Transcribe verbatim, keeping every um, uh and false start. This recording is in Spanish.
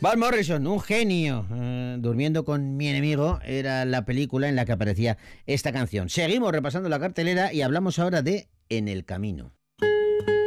Van Morrison, un genio. Eh, Durmiendo con mi enemigo era la película en la que aparecía esta canción. Seguimos repasando la cartelera y hablamos ahora de En el camino.